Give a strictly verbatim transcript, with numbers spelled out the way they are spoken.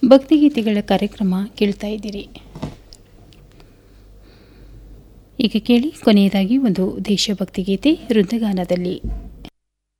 ಭಕ್ತಿಗೀತೆಗಳ ಕಾರ್ಯಕ್ರಮ ಕೇಳ್ತಾ ಇದ್ದೀರಿ. ಈಗ ಕೇಳಿ ಕೊನೆಯದಾಗಿ ಒಂದು ದೇಶಭಕ್ತಿ ಗೀತೆ ವೃಂದಗಾನದಲ್ಲಿ.